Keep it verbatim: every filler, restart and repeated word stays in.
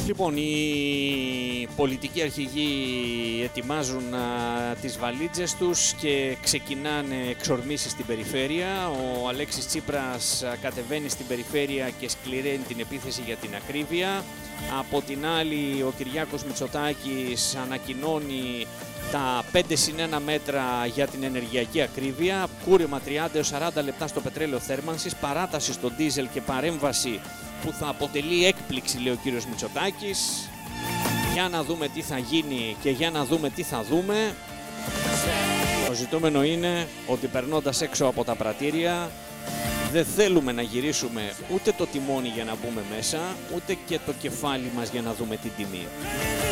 Λοιπόν, οι πολιτικοί αρχηγοί ετοιμάζουν α, τις βαλίτσες τους και ξεκινάνε εξορμήσεις στην περιφέρεια. Ο Αλέξης Τσίπρας α, κατεβαίνει στην περιφέρεια και σκληραίνει την επίθεση για την ακρίβεια. Από την άλλη, ο Κυριάκος Μητσοτάκης ανακοινώνει τα πέντε συν ένα μέτρα για την ενεργειακή ακρίβεια, κούρεμα τριάντα έως σαράντα λεπτά στο πετρέλαιο θέρμανσης, παράταση στο ντίζελ και παρέμβαση που θα αποτελεί έκπληξη, λέει ο κύριος Μητσοτάκης. Για να δούμε τι θα γίνει και για να δούμε τι θα δούμε. Το ζητούμενο είναι ότι περνώντας έξω από τα πρατήρια δεν θέλουμε να γυρίσουμε ούτε το τιμόνι για να μπούμε μέσα, ούτε και το κεφάλι μας για να δούμε την τιμή.